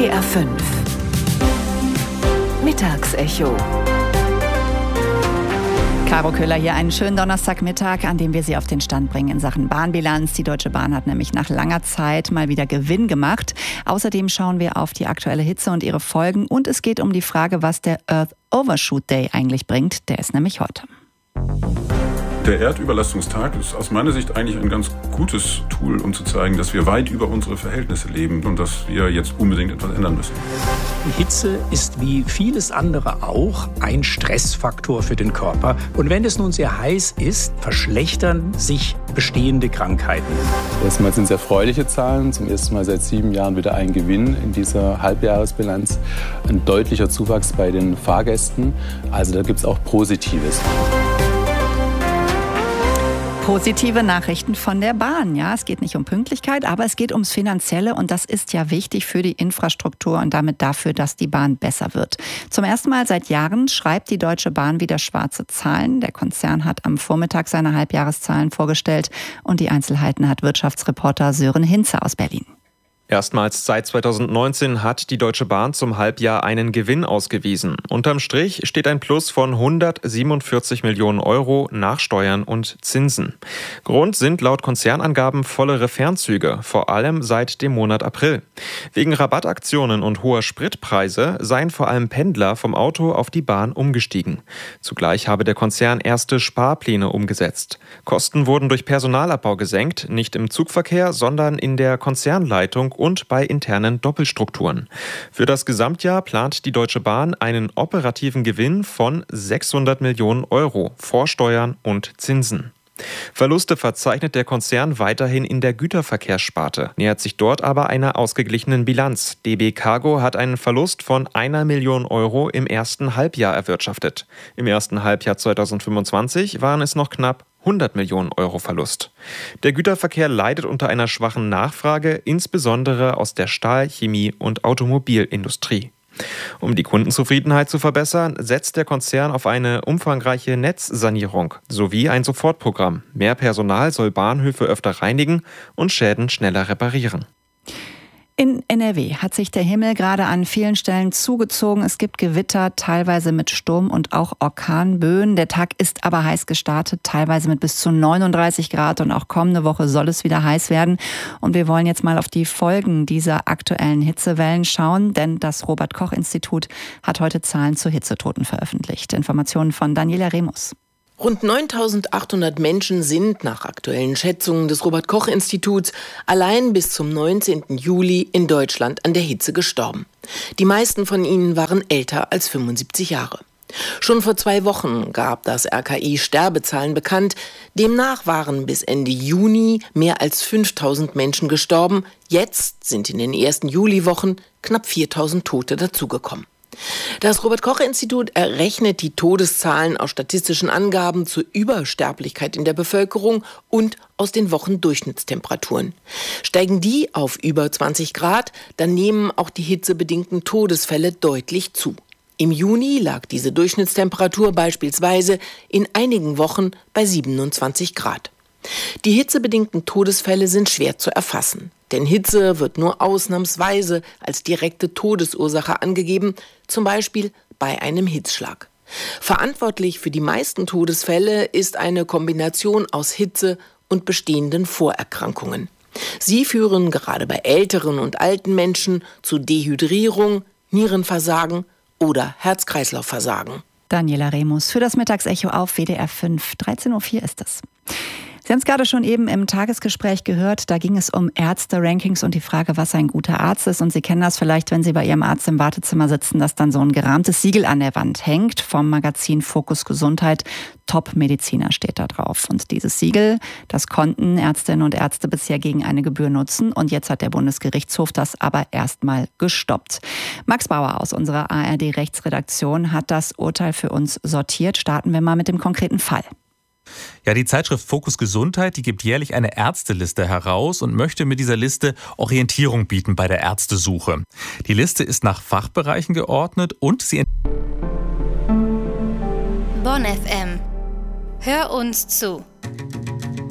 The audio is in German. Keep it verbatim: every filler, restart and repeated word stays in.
D R fünf Mittagsecho. Caro Köhler hier, einen schönen Donnerstagmittag, an dem wir Sie auf den Stand bringen in Sachen Bahnbilanz. Die Deutsche Bahn hat nämlich nach langer Zeit mal wieder Gewinn gemacht. Außerdem schauen wir auf die aktuelle Hitze und ihre Folgen. Und es geht um die Frage, was der Earth Overshoot Day eigentlich bringt. Der ist nämlich heute. Der Erdüberlastungstag ist aus meiner Sicht eigentlich ein ganz gutes Tool, um zu zeigen, dass wir weit über unsere Verhältnisse leben und dass wir jetzt unbedingt etwas ändern müssen. Hitze ist wie vieles andere auch ein Stressfaktor für den Körper. Und wenn es nun sehr heiß ist, verschlechtern sich bestehende Krankheiten. Erstmal sind es erfreuliche Zahlen. Zum ersten Mal seit sieben Jahren wieder ein Gewinn in dieser Halbjahresbilanz. Ein deutlicher Zuwachs bei den Fahrgästen. Also da gibt es auch Positives. Positive Nachrichten von der Bahn. Ja, es geht nicht um Pünktlichkeit, aber es geht ums Finanzielle und das ist ja wichtig für die Infrastruktur und damit dafür, dass die Bahn besser wird. Zum ersten Mal seit Jahren schreibt die Deutsche Bahn wieder schwarze Zahlen. Der Konzern hat am Vormittag seine Halbjahreszahlen vorgestellt und die Einzelheiten hat Wirtschaftsreporter Sören Hinze aus Berlin. Erstmals seit zweitausendneunzehn hat die Deutsche Bahn zum Halbjahr einen Gewinn ausgewiesen. Unterm Strich steht ein Plus von hundertsiebenundvierzig Millionen Euro nach Steuern und Zinsen. Grund sind laut Konzernangaben vollere Fernzüge, vor allem seit dem Monat April. Wegen Rabattaktionen und hoher Spritpreise seien vor allem Pendler vom Auto auf die Bahn umgestiegen. Zugleich habe der Konzern erste Sparpläne umgesetzt. Kosten wurden durch Personalabbau gesenkt, nicht im Zugverkehr, sondern in der Konzernleitung und bei internen Doppelstrukturen. Für das Gesamtjahr plant die Deutsche Bahn einen operativen Gewinn von sechshundert Millionen Euro vor Steuern und Zinsen. Verluste verzeichnet der Konzern weiterhin in der Güterverkehrssparte, nähert sich dort aber einer ausgeglichenen Bilanz. D B Cargo hat einen Verlust von einer Million Euro im ersten Halbjahr erwirtschaftet. Im ersten Halbjahr zweitausendfünfundzwanzig waren es noch knapp hundert Millionen Euro Verlust. Der Güterverkehr leidet unter einer schwachen Nachfrage, insbesondere aus der Stahl-, Chemie- und Automobilindustrie. Um die Kundenzufriedenheit zu verbessern, setzt der Konzern auf eine umfangreiche Netzsanierung sowie ein Sofortprogramm. Mehr Personal soll Bahnhöfe öfter reinigen und Schäden schneller reparieren. In N R W hat sich der Himmel gerade an vielen Stellen zugezogen. Es gibt Gewitter, teilweise mit Sturm und auch Orkanböen. Der Tag ist aber heiß gestartet, teilweise mit bis zu neununddreißig Grad. Und auch kommende Woche soll es wieder heiß werden. Und wir wollen jetzt mal auf die Folgen dieser aktuellen Hitzewellen schauen. Denn das Robert-Koch-Institut hat heute Zahlen zu Hitzetoten veröffentlicht. Informationen von Daniela Remus. Rund neuntausendachthundert Menschen sind nach aktuellen Schätzungen des Robert-Koch-Instituts allein bis zum neunzehnten Juli in Deutschland an der Hitze gestorben. Die meisten von ihnen waren älter als fünfundsiebzig Jahre. Schon vor zwei Wochen gab das R K I Sterbezahlen bekannt. Demnach waren bis Ende Juni mehr als fünftausend Menschen gestorben. Jetzt sind in den ersten Juliwochen knapp viertausend Tote dazugekommen. Das Robert-Koch-Institut errechnet die Todeszahlen aus statistischen Angaben zur Übersterblichkeit in der Bevölkerung und aus den Wochendurchschnittstemperaturen. Steigen die auf über zwanzig Grad, dann nehmen auch die hitzebedingten Todesfälle deutlich zu. Im Juni lag diese Durchschnittstemperatur beispielsweise in einigen Wochen bei siebenundzwanzig Grad. Die hitzebedingten Todesfälle sind schwer zu erfassen. Denn Hitze wird nur ausnahmsweise als direkte Todesursache angegeben, zum Beispiel bei einem Hitzschlag. Verantwortlich für die meisten Todesfälle ist eine Kombination aus Hitze und bestehenden Vorerkrankungen. Sie führen gerade bei älteren und alten Menschen zu Dehydrierung, Nierenversagen oder Herz-Kreislauf-Versagen. Daniela Remus für das Mittagsecho auf W D R fünf. dreizehn Uhr vier ist es. Sie haben es gerade schon eben im Tagesgespräch gehört, da ging es um Ärzte-Rankings und die Frage, was ein guter Arzt ist. Und Sie kennen das vielleicht, wenn Sie bei Ihrem Arzt im Wartezimmer sitzen, dass dann so ein gerahmtes Siegel an der Wand hängt vom Magazin Fokus Gesundheit. Top-Mediziner steht da drauf. Und dieses Siegel, das konnten Ärztinnen und Ärzte bisher gegen eine Gebühr nutzen. Und jetzt hat der Bundesgerichtshof das aber erstmal gestoppt. Max Bauer aus unserer A R D-Rechtsredaktion hat das Urteil für uns sortiert. Starten wir mal mit dem konkreten Fall. Ja, die Zeitschrift Fokus Gesundheit, die gibt jährlich eine Ärzteliste heraus und möchte mit dieser Liste Orientierung bieten bei der Ärztesuche. Die Liste ist nach Fachbereichen geordnet und sie... Bonn F M. Hör uns zu.